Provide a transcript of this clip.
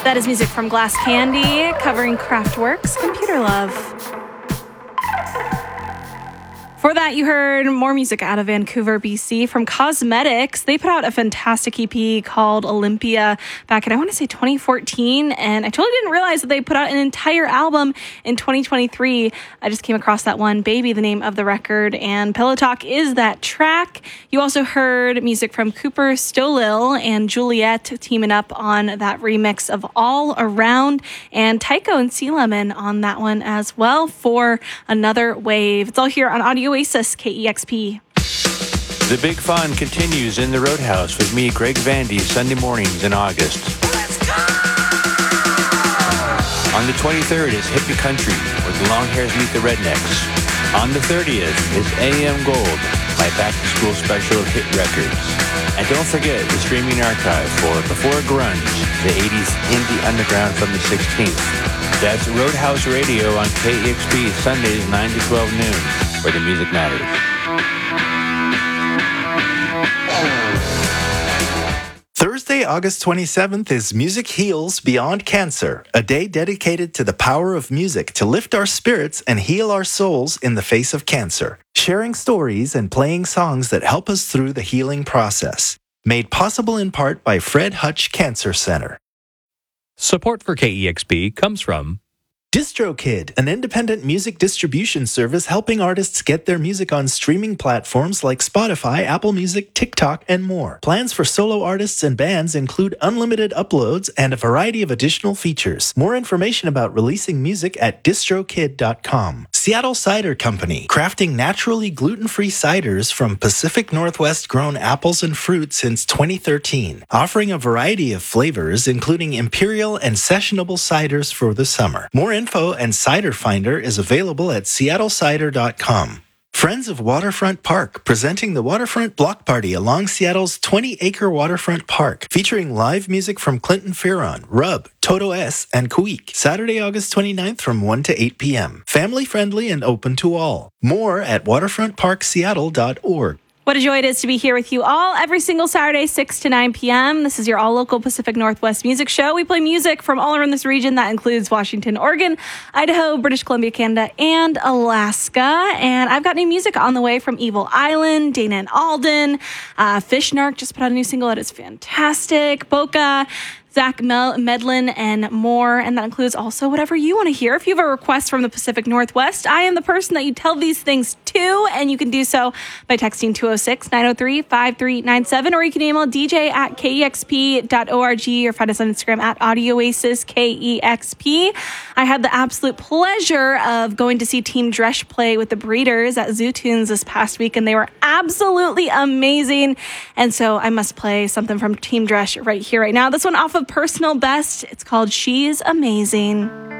That is music from Glass Candy covering Kraftwerk's Computer Love. For that, you heard more music out of Vancouver, BC from Cosmetics. They put out a fantastic EP called Olympia back in, I want to say, 2014. And I totally didn't realize that they put out an entire album in 2023. I just came across that one, Baby, the name of the record. And Pillow Talk is that track. You also heard music from Cooper Stolil and Juliet teaming up on that remix of All Around. And Tycho and Sea Lemon on that one as well for Another Wave. It's all here on Audio Oasis KEXP. The big fun continues in the Roadhouse with me, Greg Vandy, Sunday mornings in August. Let's go! On the 23rd is Hippie Country, where the long hairs meet the rednecks. On the 30th is AM Gold, my back-to-school special of hit records. And don't forget the streaming archive for Before Grunge, the 80s indie underground from the 16th. That's Roadhouse Radio on KEXP, Sundays 9 to 12 noon, where the music matters. Thursday, August 27th is Music Heals Beyond Cancer, a day dedicated to the power of music to lift our spirits and heal our souls in the face of cancer, sharing stories and playing songs that help us through the healing process. Made possible in part by Fred Hutch Cancer Center. Support for KEXP comes from DistroKid, an independent music distribution service helping artists get their music on streaming platforms like Spotify, Apple Music, TikTok, and more. Plans for solo artists and bands include unlimited uploads and a variety of additional features. More information about releasing music at distrokid.com. Seattle Cider Company, crafting naturally gluten-free ciders from Pacific Northwest grown apples and fruit since 2013, offering a variety of flavors including imperial and sessionable ciders for the summer. More info and Cider Finder is available at seattlecider.com. Friends of Waterfront Park, presenting the Waterfront Block Party along Seattle's 20-acre waterfront park, featuring live music from Clinton Fearon, Rub, Toto S, and Kuik. Saturday, August 29th from 1 to 8 p.m. Family-friendly and open to all. More at waterfrontparkseattle.org. What a joy it is to be here with you all every single Saturday, 6 to 9 p.m. This is your all-local Pacific Northwest music show. We play music from all around this region. That includes Washington, Oregon, Idaho, British Columbia, Canada, and Alaska. And I've got new music on the way from Evil Island, Dana and Alden. Fishnark just put out a new single that is fantastic. Boca, Zach Medlin, and more. And that includes also whatever you want to hear. If you have a request from the Pacific Northwest, I am the person that you tell these things to, and you can do so by texting 206-903-5397, or you can email dj@kexp.org or find us on Instagram at AudioOasisKEXP. I had the absolute pleasure of going to see Team Dresch play with the Breeders at Zoo Tunes this past week, and they were absolutely amazing. And so I must play something from Team Dresch right here, right now. This one off of Personal Best. It's called She's Amazing.